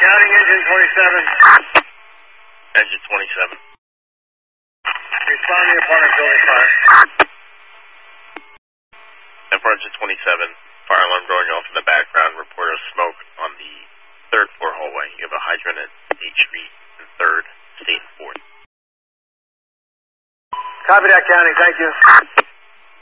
Counting engine 27. Engine 27. Responding apartment building 5. Engine 27. Fire alarm going off in the background. Report of smoke on the 3rd floor hallway. You have a hydrant at State Street and 3rd, State and 4th. Copy that, counting. Thank you.